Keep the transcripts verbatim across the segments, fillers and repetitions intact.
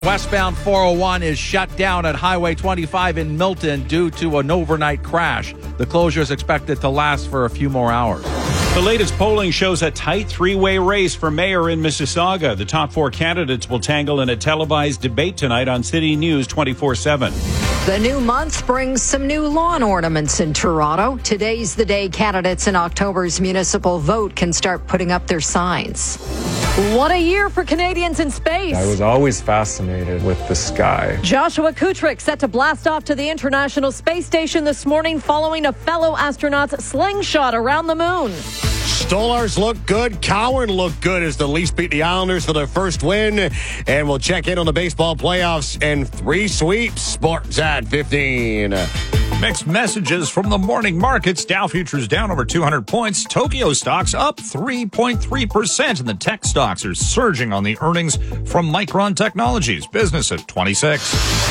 Westbound four oh one is shut down at Highway twenty-five in Milton due to an overnight crash. The closure is expected to last for a few more hours. The latest polling shows a tight three-way race for mayor in Mississauga. The top four candidates will tangle in a televised debate tonight on City News twenty-four seven. The new month brings some new lawn ornaments in Toronto. Today's the day candidates in October's municipal vote can start putting up their signs. What a year for Canadians in space. I was always fascinated with the sky. Joshua Kutrick set to blast off to the International Space Station this morning following a fellow astronaut's slingshot around the moon. Stolars look good. Cowan looked good as the Leafs beat the Islanders for their first win. And we'll check in on the baseball playoffs and three sweeps. Sports at fifteen. Mixed messages from the morning markets. Dow futures down over two hundred points. Tokyo stocks up three point three percent. And the tech stocks are surging on the earnings from Micron Technologies. Business at twenty-six.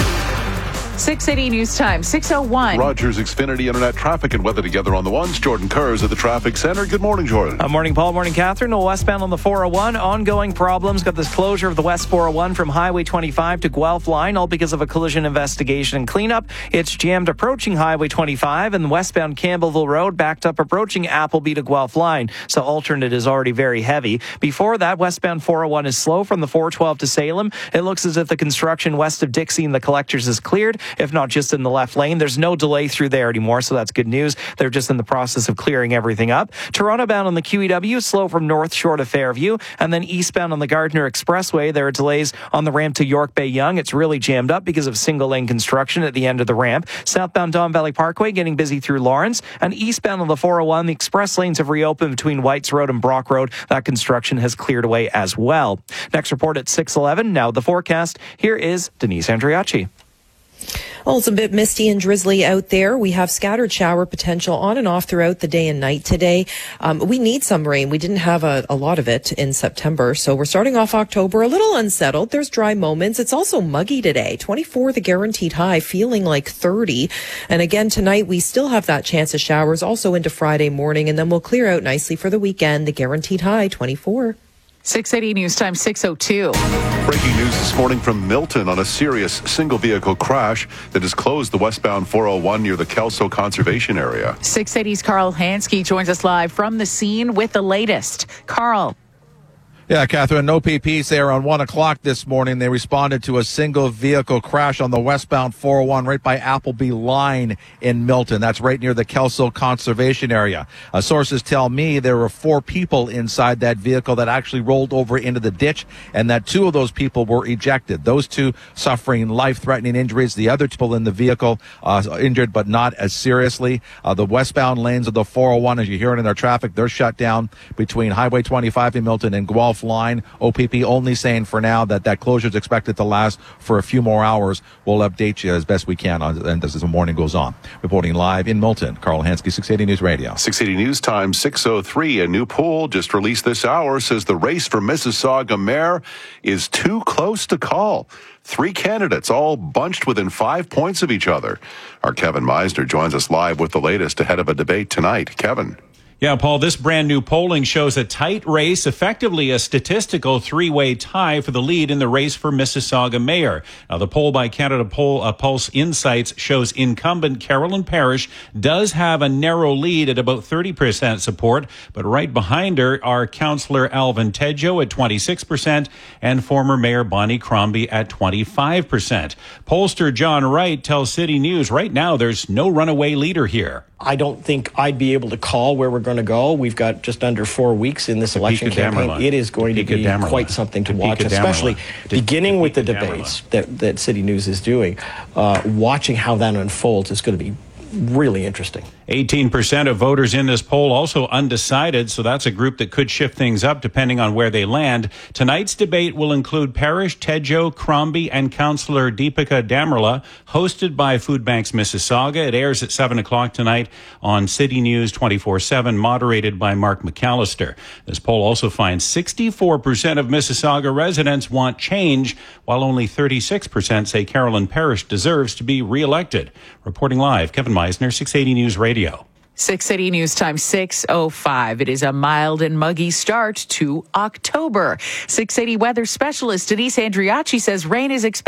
six eighty News Time, six oh one. Rogers Xfinity Internet traffic and weather together on the ones. Jordan Kurz at the traffic center. Good morning, Jordan. Uh, morning, Paul. Morning, Catherine. No westbound on the four oh one. Ongoing problems. Got this closure of the West four oh one from Highway twenty-five to Guelph line, all because of a collision investigation and cleanup. It's jammed approaching Highway twenty-five and westbound Campbellville Road backed up approaching Appleby to Guelph line. So alternate is already very heavy. Before that, westbound four oh one is slow from the four twelve to Salem. It looks as if the construction west of Dixie and the collectors is cleared, if not just in the left lane. There's no delay through there anymore, so that's good news. They're just in the process of clearing everything up. Toronto bound on the Q E W, slow from North Shore to Fairview, and then eastbound on the Gardiner Expressway, there are delays on the ramp to York Bay Yonge. It's really jammed up because of single-lane construction at the end of the ramp. Southbound Don Valley Parkway getting busy through Lawrence, and eastbound on the four oh one, the express lanes have reopened between Whites Road and Brock Road. That construction has cleared away as well. Next report at six eleven. Now the forecast. Here is Denise Andriacci. Well, it's a bit misty and drizzly out there. We have scattered shower potential on and off throughout the day and night today. Um, we need some rain. We didn't have a, a lot of it in September, so we're starting off October a little unsettled. There's dry moments. It's also muggy today. twenty-four, the guaranteed high, feeling like thirty. And again, tonight, we still have that chance of showers also into Friday morning, and then we'll clear out nicely for the weekend. The guaranteed high, twenty-four. six eighty News Time, six oh two. Breaking news this morning from Milton on a serious single-vehicle crash that has closed the westbound four oh one near the Kelso Conservation Area. six eighty's Carl Hansky joins us live from the scene with the latest. Carl. Yeah, Catherine, no P Ps there on one o'clock this morning. They responded to a single vehicle crash on the westbound four oh one right by Appleby Line in Milton. That's right near the Kelso Conservation Area. Uh, sources tell me there were four people inside that vehicle that actually rolled over into the ditch and that two of those people were ejected. Those two suffering life-threatening injuries. The other people in the vehicle uh, injured but not as seriously. Uh, the westbound lanes of the four oh one, as you hear it in their traffic, they're shut down between Highway twenty-five in Milton and Guelph line. O P P only saying for now that that closure is expected to last for a few more hours. We'll update you as best we can on, and as the morning goes on. Reporting live in Milton, Carl Hansky, six eighty News Radio. six eighty News Time, six oh three. A new poll just released this hour says the race for Mississauga mayor is too close to call. Three candidates all bunched within five points of each other. Our Kevin Meisner joins us live with the latest ahead of a debate tonight. Kevin. Yeah, Paul, this brand new polling shows a tight race, effectively a statistical three-way tie for the lead in the race for Mississauga mayor. Now, the poll by Canada Poll, uh, Pulse Insights shows incumbent Carolyn Parrish does have a narrow lead at about thirty percent support, but right behind her are Councillor Alvin Tedjo at twenty-six percent and former Mayor Bonnie Crombie at twenty-five percent. Pollster John Wright tells City News right now there's no runaway leader here. I don't think I'd be able to call where we're going to go. We've got just under four weeks in this election campaign. It is going to be quite something to watch, especially beginning with the debates that, that City News is doing. Uh, watching how that unfolds is going to be really interesting. eighteen percent of voters in this poll also undecided, so that's a group that could shift things up depending on where they land. Tonight's debate will include Parrish, Tedjo, Crombie, and Councillor Deepika Damerla, hosted by Food Banks Mississauga. It airs at seven o'clock tonight on City News twenty-four seven, moderated by Mark McAllister. This poll also finds sixty-four percent of Mississauga residents want change, while only thirty-six percent say Carolyn Parrish deserves to be re-elected. Reporting live, Kevin Meisner, six eighty News Radio. six eighty News Time, six oh five. It is a mild and muggy start to October. six eighty weather specialist Denise Andriacci says rain is expected